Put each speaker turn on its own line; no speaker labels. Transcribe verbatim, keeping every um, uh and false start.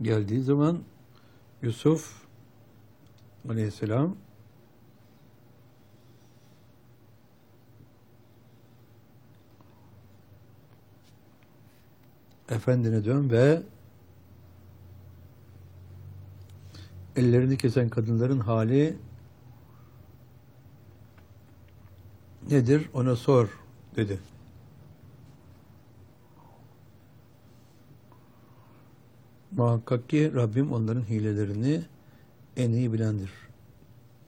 geldiği zaman Yusuf Aleyhisselam efendine dön ve ellerini kesen kadınların hali nedir? Ona sor dedi. Muhakkak ki Rabbim onların hilelerini en iyi bilendir.